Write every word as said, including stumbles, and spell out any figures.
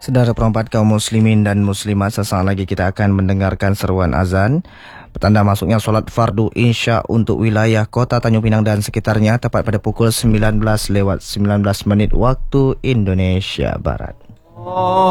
Saudara perempat kaum muslimin dan muslimat, sesaat lagi kita akan mendengarkan seruan azan petanda masuknya solat fardu Isya untuk wilayah kota Tanjung Pinang dan sekitarnya tepat pada pukul sembilan belas lewat sembilan belas menit waktu Indonesia Barat.